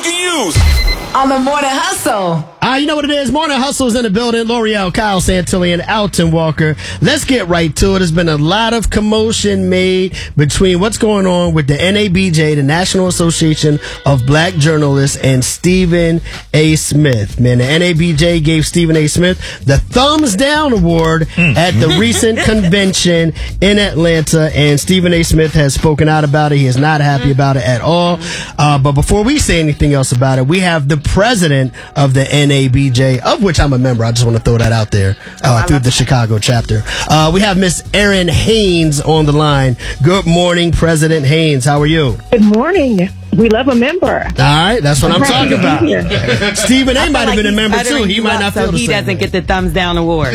can use. On the Morning Hustle. You know what it is? Morning Hustle's in the building. L'Oreal, Kyle Santillan, Alton Walker. Let's get right to it. There's been a lot of commotion made between what's going on with the NABJ, the National Association of Black Journalists, and Stephen A. Smith. Man, the NABJ gave Stephen A. Smith the Thumbs Down Award at the recent convention in Atlanta, and Stephen A. Smith has spoken out about it. He is not happy about it at all. But before we say anything else about it, we have the president of the NABJ, of which I'm a member. I just want to throw that out there through the Chicago chapter. We have Miss Erin Haynes on the line. Good morning, President Haynes. How are you? Good morning. We love a member. All right, that's what I'm talking about. Stephen A. might have been a member too. He might not feel the same. He doesn't get the Thumbs Down Award.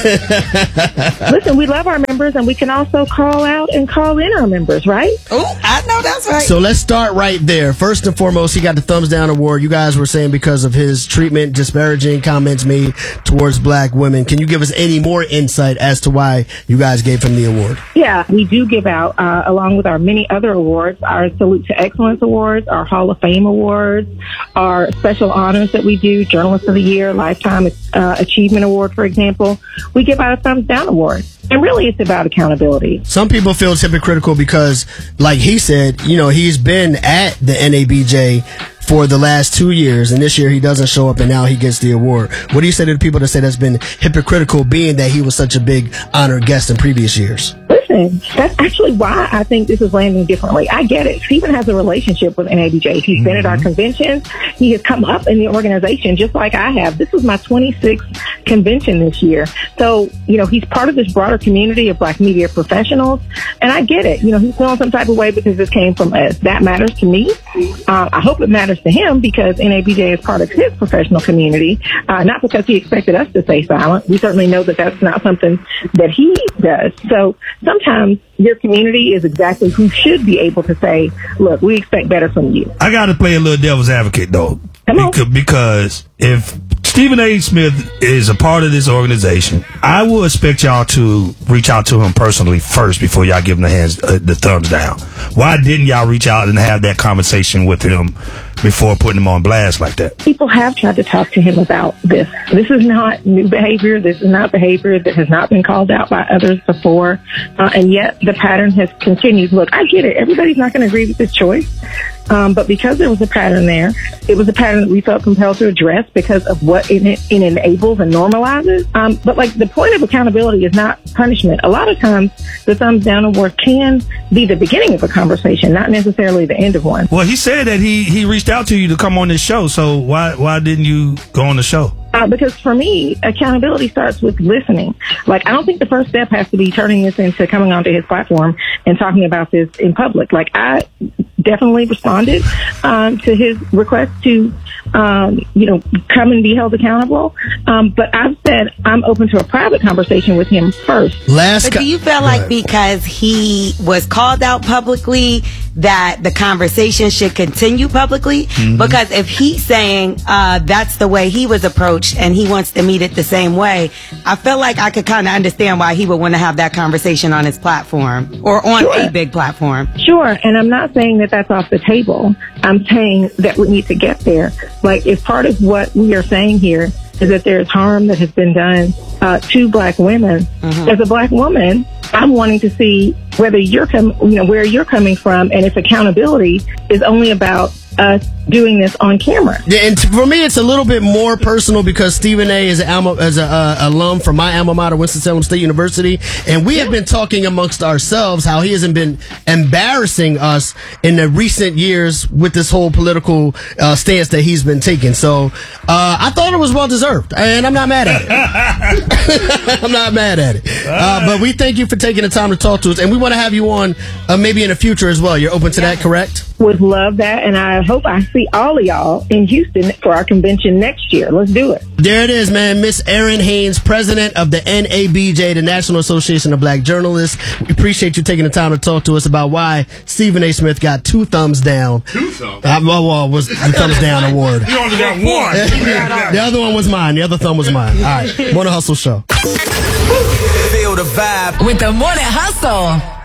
Listen, we love our members, and we can also call out and call in our members, right? Oh, I know that's right. So let's start right there. First and foremost, he got the Thumbs Down Award. You guys were saying because of his treatment, disparaging comments made towards black women. Can you give us any more insight as to why you guys gave him the award? Yeah, we do give out, along with our many other awards, our Salute to Excellence Awards, our Hall of Fame Awards, our special honors that we do, Journalist of the Year, Lifetime Achievement Award, for example. We give out a Thumbs Down Award. And really, it's about accountability. Some people feel it's hypocritical because, like he said, you know, he's been at the NABJ for the last 2 years, and this year he doesn't show up, and now he gets the award. What do you say to the people that say that's been hypocritical, being that he was such a big honored guest in previous years? Listen, that's actually why I think this is landing differently. I get it. Stephen has a relationship with NABJ. He's been at our conventions. He has come up in the organization just like I have. This was my 26th convention this year. So, you know, he's part of this broader community of black media professionals, and I get it. You know, he's feeling some type of way because this came from us. That matters to me. I hope it matters to him because NABJ is part of his professional community, not because he expected us to stay silent. We certainly know that that's not something that he does. So sometimes your community is exactly who should be able to say, look, we expect better from you. I got to play a little devil's advocate, though, because if Stephen A. Smith is a part of this organization, I will expect y'all to reach out to him personally first before y'all give him the thumbs down. Why didn't y'all reach out and have that conversation with him before putting him on blast like that? People have tried to talk to him about this. This is not new behavior. This is not behavior that has not been called out by others before. And yet the pattern has continued. Look, I get it. Everybody's not going to agree with this choice. But because there was a pattern there, it was a pattern that we felt compelled to address because of what it enables and normalizes. But like the point of accountability is not punishment. A lot of times the Thumbs Down Award can be the beginning of a conversation, not necessarily the end of one. Well, he said that he reached out to you to come on this show. So why didn't you go on the show? Because for me, accountability starts with listening. Like, I don't think the first step has to be turning this into coming onto his platform and talking about this in public. Like, I definitely responded to his request to, come and be held accountable. But I've said I'm open to a private conversation with him first. But do you feel like because he was called out publicly that the conversation should continue publicly? Because if he's saying that's the way he was approached and he wants to meet it the same way, I feel like I could kind of understand why he would want to have that conversation on his platform or on a big platform. Sure, and I'm not saying that that's off the table. I'm saying that we need to get there. Like, if part of what we are saying here is that there's harm that has been done to black women, as a black woman, I'm wanting to see whether where you're coming from, and if accountability is only about us doing this on camera. Yeah, and for me, it's a little bit more personal because Stephen A. is an alum from my alma mater, Winston-Salem State University, and we have been talking amongst ourselves how he hasn't been embarrassing us in the recent years with this whole political stance that he's been taking. So I thought it was well deserved, and I'm not mad at it. I'm not mad at it. But we thank you for taking the time to talk to us, and we want to have you on maybe in the future as well. You're open to that, correct? Would love that, and I hope I see all of y'all in Houston for our convention next year. Let's do it. There it is, man. Miss Erin Haynes, president of the NABJ, the National Association of Black Journalists. We appreciate you taking the time to talk to us about why Stephen A. Smith got 2 thumbs down. 2 thumbs? Was the thumbs down award. You only got 1. The other one was mine. The other thumb was mine. All right. Morning Hustle Show. Feel the vibe With the Morning Hustle.